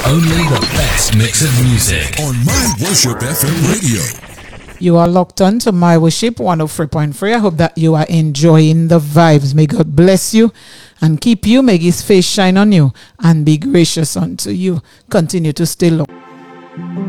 Only the best mix of music on My Worship FM radio. You are locked on to My Worship 103.3. I hope that you are enjoying the vibes. May God bless you and keep you. May His face shine on you and be gracious unto you. Continue to stay locked.